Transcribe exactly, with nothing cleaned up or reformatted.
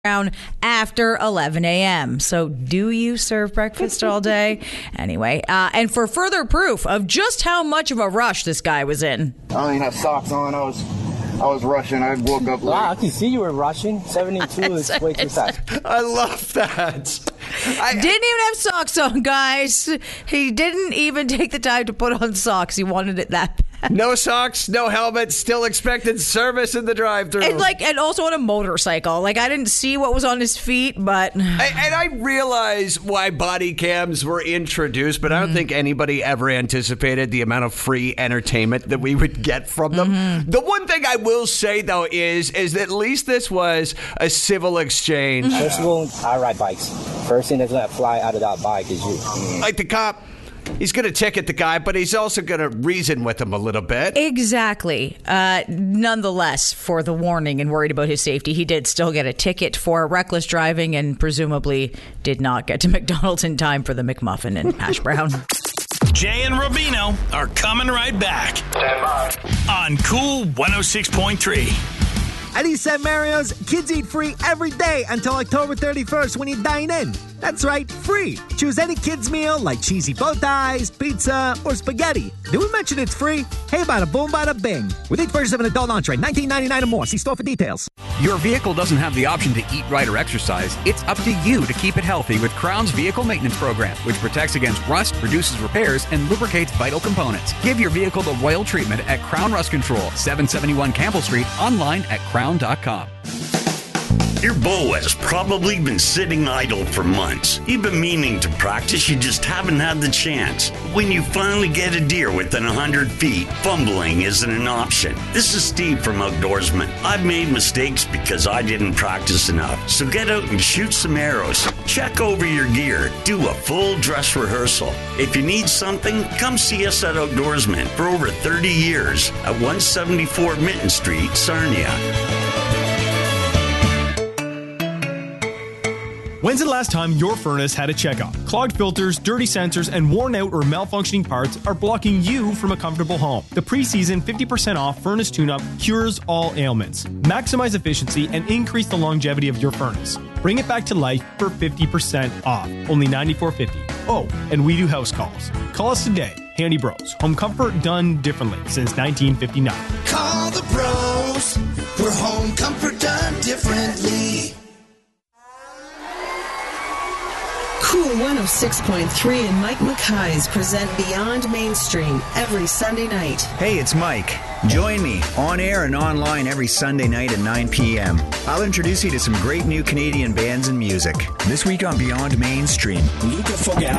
Around after eleven a.m. So do you serve breakfast all day? Anyway, uh, and for further proof of just how much of a rush this guy was in. I don't even have socks on. I was I was rushing. I woke up late. Wow, I can see you were rushing. seventy-two is way too fast. I love that. I didn't even have socks on, guys. He didn't even take the time to put on socks. He wanted it that bad. No socks, no helmet, still expected service in the drive-thru. And like, and also on a motorcycle. Like, I didn't see what was on his feet, but I, and I realize why body cams were introduced, but I don't mm-hmm. think anybody ever anticipated the amount of free entertainment that we would get from them. Mm-hmm. The one thing I will say though is, is that at least this was a civil exchange. Mm-hmm. First of all, I ride bikes. First thing that's gonna fly out of that bike is you. Like the cop. He's going to ticket the guy, but he's also going to reason with him a little bit. Exactly. Uh, nonetheless, for the warning and worried about his safety, he did still get a ticket for reckless driving and presumably did not get to McDonald's in time for the McMuffin and hash brown. Jay and Rubino are coming right back. Stand by. On Cool one oh six point three. At East San Mario's, kids eat free every day until October thirty-first when you dine in. That's right, free. Choose any kids' meal like cheesy bow ties, pizza, or spaghetti. Did we mention it's free? Hey, bada boom, bada bing. With each purchase of an adult entree, nineteen ninety-nine or more. See store for details. Your vehicle doesn't have the option to eat right or exercise. It's up to you to keep it healthy with Crown's Vehicle Maintenance Program, which protects against rust, reduces repairs, and lubricates vital components. Give your vehicle the royal treatment at Crown Rust Control, seven seventy-one Campbell Street, online at crown dot com. Your bow has probably been sitting idle for months. You've been meaning to practice, you just haven't had the chance. When you finally get a deer within one hundred feet, fumbling isn't an option. This is Steve from Outdoorsman. I've made mistakes because I didn't practice enough. So get out and shoot some arrows. Check over your gear. Do a full dress rehearsal. If you need something, come see us at Outdoorsman for over thirty years at one seventy-four Minton Street, Sarnia. When's the last time your furnace had a checkup? Clogged filters, dirty sensors, and worn out or malfunctioning parts are blocking you from a comfortable home. The pre-season fifty percent off furnace tune-up cures all ailments. Maximize efficiency and increase the longevity of your furnace. Bring it back to life for fifty percent off. Only ninety-four fifty. Oh, and we do house calls. Call us today. Handy Bros. Home comfort done differently since nineteen fifty-nine. Call the Bros. We're home comfort done differently. Cool one oh six point three and Mike Mackay's present Beyond Mainstream every Sunday night. Hey, it's Mike. Join me on air and online every Sunday night at nine p.m. I'll introduce you to some great new Canadian bands and music. This week on Beyond Mainstream. Luca Fogat